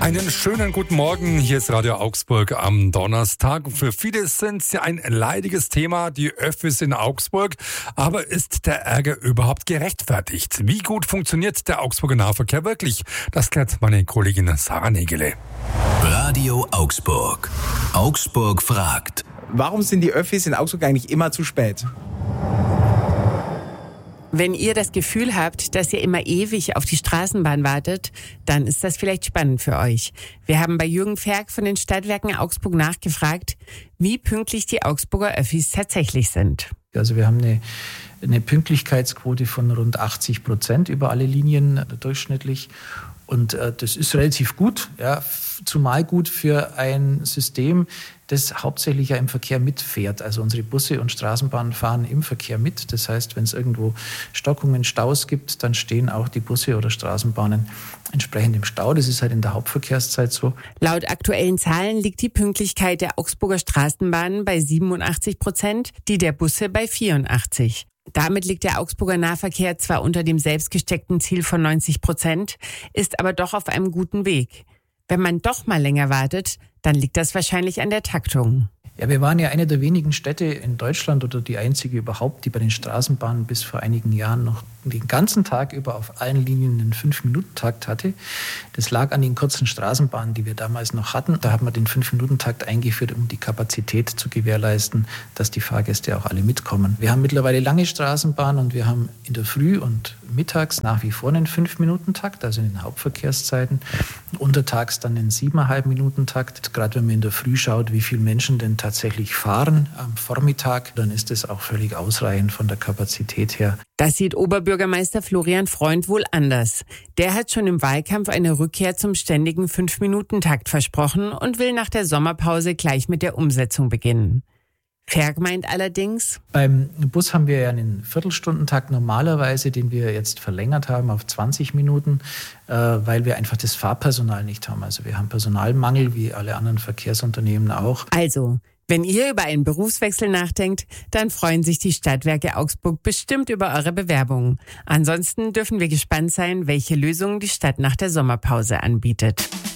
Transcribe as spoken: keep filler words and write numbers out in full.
Einen schönen guten Morgen, hier ist Radio Augsburg am Donnerstag. Für viele sind es ja ein leidiges Thema, die Öffis in Augsburg. Aber ist der Ärger überhaupt gerechtfertigt? Wie gut funktioniert der Augsburger Nahverkehr wirklich? Das klärt meine Kollegin Sarah Nägele. Radio Augsburg. Augsburg fragt. Warum sind die Öffis in Augsburg eigentlich immer zu spät? Wenn ihr das Gefühl habt, dass ihr immer ewig auf die Straßenbahn wartet, dann ist das vielleicht spannend für euch. Wir haben bei Jürgen Ferg von den Stadtwerken Augsburg nachgefragt, wie pünktlich die Augsburger Öffis tatsächlich sind. Also wir haben eine, eine Pünktlichkeitsquote von rund achtzig Prozent über alle Linien durchschnittlich. Und äh, das ist relativ gut, ja, zumal gut für ein System, das hauptsächlich ja im Verkehr mitfährt. Also unsere Busse und Straßenbahnen fahren im Verkehr mit. Das heißt, wenn es irgendwo Stockungen, Staus gibt, dann stehen auch die Busse oder Straßenbahnen entsprechend im Stau. Das ist halt in der Hauptverkehrszeit so. Laut aktuellen Zahlen liegt die Pünktlichkeit der Augsburger Straßenbahnen bei siebenundachtzig Prozent, die der Busse bei vierundachtzig. Damit liegt der Augsburger Nahverkehr zwar unter dem selbstgesteckten Ziel von neunzig Prozent, ist aber doch auf einem guten Weg. Wenn man doch mal länger wartet, dann liegt das wahrscheinlich an der Taktung. Ja, wir waren ja eine der wenigen Städte in Deutschland oder die einzige überhaupt, die bei den Straßenbahnen bis vor einigen Jahren noch den ganzen Tag über auf allen Linien einen fünf-Minuten-Takt hatte. Das lag an den kurzen Straßenbahnen, die wir damals noch hatten. Da haben wir den fünf-Minuten-Takt eingeführt, um die Kapazität zu gewährleisten, dass die Fahrgäste auch alle mitkommen. Wir haben mittlerweile lange Straßenbahnen und wir haben in der Früh und mittags nach wie vor einen fünf-Minuten-Takt, also in den Hauptverkehrszeiten. Untertags dann einen siebeneinhalb-Minuten-Takt. Gerade wenn man in der Früh schaut, wie viele Menschen denn tatsächlich fahren am Vormittag, dann ist das auch völlig ausreichend von der Kapazität her. Das sieht Oberbürgermeister Florian Freund wohl anders. Der hat schon im Wahlkampf eine Rückkehr zum ständigen fünf-Minuten-Takt versprochen und will nach der Sommerpause gleich mit der Umsetzung beginnen. Ferg meint allerdings: Beim Bus haben wir ja einen Viertelstundentakt normalerweise, den wir jetzt verlängert haben auf zwanzig Minuten, äh, weil wir einfach das Fahrpersonal nicht haben. Also wir haben Personalmangel, wie alle anderen Verkehrsunternehmen auch. Also, wenn ihr über einen Berufswechsel nachdenkt, dann freuen sich die Stadtwerke Augsburg bestimmt über eure Bewerbungen. Ansonsten dürfen wir gespannt sein, welche Lösungen die Stadt nach der Sommerpause anbietet.